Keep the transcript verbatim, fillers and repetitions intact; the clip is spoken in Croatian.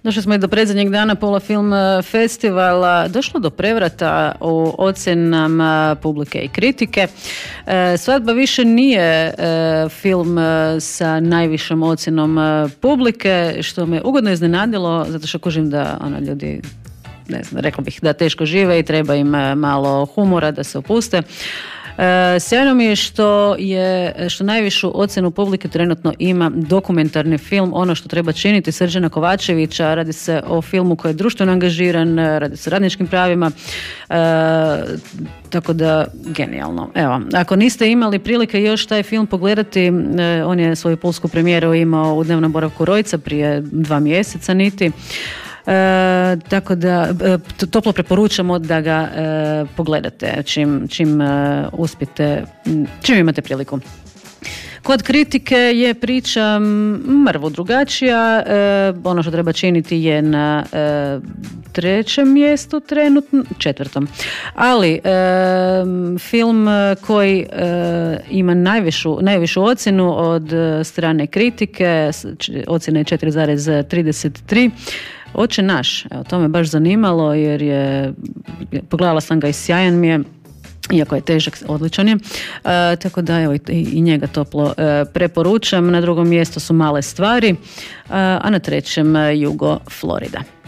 Došli smo i do predzadnjeg dana Pola Film Festivala. Došlo do prevrata u ocjenama publike i kritike. Svadba više nije film sa najvišom ocjenom publike, što me ugodno iznenadilo, zato što kužim da ono, ljudi, ne znam, rekla bih da teško žive i treba im malo humora da se opuste. E, sjajno mi je što je što najvišu ocjenu publike trenutno ima dokumentarni film Ono što treba činiti Srđana Kovačevića. Radi se o filmu koji je društveno angažiran, radi se o radničkim pravima, e, tako da genijalno. Evo, ako niste imali prilike još taj film pogledati, e, on je svoju pulsku premijeru imao u dnevnom boravku Rojca prije dva mjeseca niti. E, tako da e, toplo preporučamo da ga e, pogledate čim, čim e, uspijete, čim imate priliku. Kod kritike je priča mrvu drugačija. E, ono što treba činiti je na e, trećem mjestu trenutno, četvrtom. Ali e, film koji e, ima najvišu, najvišu ocjenu od strane kritike, ocjena je četiri zarez trideset tri. Oče naš, evo, to me baš zanimalo jer je, pogledala sam ga i sjajan mi je, iako je težak, odličan je, e, tako da evo i, i njega toplo e, preporučam. Na drugom mjestu su Male stvari, e, a na trećem Jugo Florida.